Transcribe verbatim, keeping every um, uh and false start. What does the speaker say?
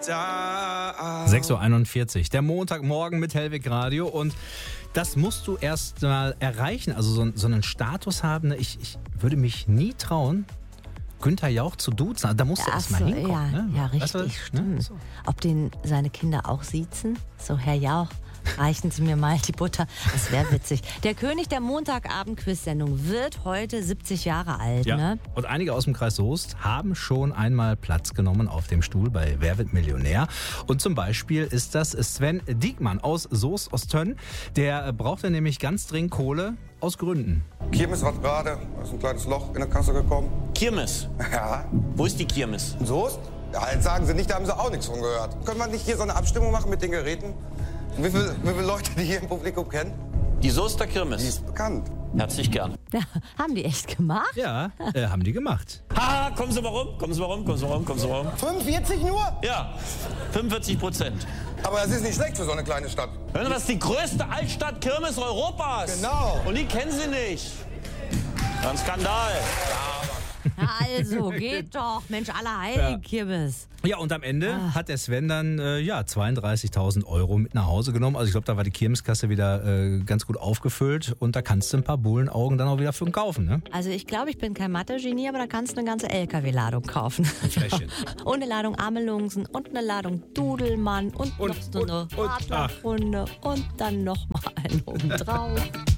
sechs Uhr einundvierzig, der Montagmorgen mit Hellwig Radio, und das musst du erst mal erreichen, also so, so einen Status haben. Ich, ich würde mich nie trauen, Günther Jauch zu duzen. Da musst du Ach erst mal so, hinkommen. ja, Ne? ja, richtig, Weißt du, stimmt. ne? So. Ob den seine Kinder auch siezen? So, Herr Jauch, reichen Sie mir mal die Butter. Das wäre witzig. Der König der Montagabend-Quiz-Sendung wird heute siebzig Jahre alt, Ja. ne? Und einige aus dem Kreis Soest haben schon einmal Platz genommen auf dem Stuhl bei Wer wird Millionär. Und zum Beispiel ist das Sven Diekmann aus Soest Ostönn. Der brauchte nämlich ganz dringend Kohle aus Gründen. Kirmes war gerade, da ist ein kleines Loch in der Kasse gekommen. Kirmes? Ja. Wo ist die Kirmes? In Soest? Ja, jetzt sagen Sie nicht, da haben Sie auch nichts von gehört. Können wir nicht hier so eine Abstimmung machen mit den Geräten? Wie viele, wie viele Leute, die hier im Publikum kennen? Die Soester Die Kirmes. ist bekannt. Herzlich gern. Ja, haben die echt gemacht? Ja, äh, haben die gemacht. Ha, kommen Sie mal rum, kommen Sie mal rum, kommen Sie mal rum, kommen Sie mal rum. fünfundvierzig nur? Ja, fünfundvierzig Prozent. Aber das ist nicht schlecht für so eine kleine Stadt. Hören Sie, das ist die größte Altstadt-Kirmes Europas. Genau. Und die kennen Sie nicht. Ein Skandal. Also, geht doch. Mensch, aller Heiligen, Kirmes. Ja, und am Ende hat der Sven dann äh, ja, zweiunddreißigtausend Euro mit nach Hause genommen. Also ich glaube, da war die Kirmeskasse wieder äh, ganz gut aufgefüllt, und da kannst du ein paar Bullenaugen dann auch wieder für ihn kaufen, ne? Also ich glaube, ich bin kein Mathe-Genie, aber da kannst du eine ganze L K W-Ladung kaufen. Ein Fläschchen. Und eine Ladung Amelungsen und eine Ladung Dudelmann und, Und- noch so eine und- und- ach. Radlerrunde und dann noch mal einen oben drauf.